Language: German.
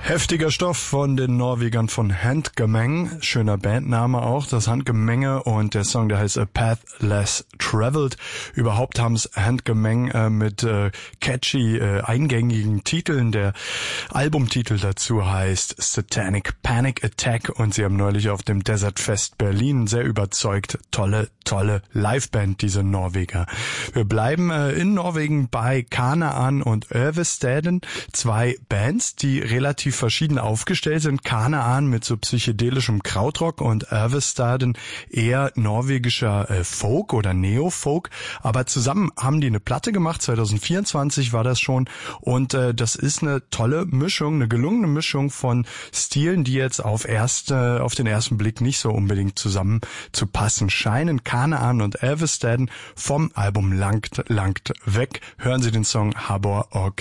Heftiger Stoff von den Norwegern von Handgemeng. Schöner Bandname auch, das Handgemenge. Und der Song, der heißt A Path Less Traveled. Überhaupt haben's Handgemeng mit catchy, eingängigen Titeln. Der Albumtitel dazu heißt Satanic Panic Attack. Und sie haben neulich auf dem Desert Fest Berlin sehr überzeugt. Tolle Liveband, diese Norweger. Wir bleiben in Norwegen bei Kanaan und Övestaden. Zwei Bands, die relativ verschieden aufgestellt sind. Kanaan mit so psychedelischem Krautrock und Övestaden eher norwegischer Folk oder Neo-Folk. Aber zusammen haben die eine Platte gemacht, 2024 war das schon. Und das ist eine tolle Mischung, eine gelungene Mischung von Stilen, die jetzt auf den ersten Blick nicht so unbedingt zusammen zu passen scheinen. Kanaan und Övestaden vom Album Langt weg. Hören Sie den Song Habor og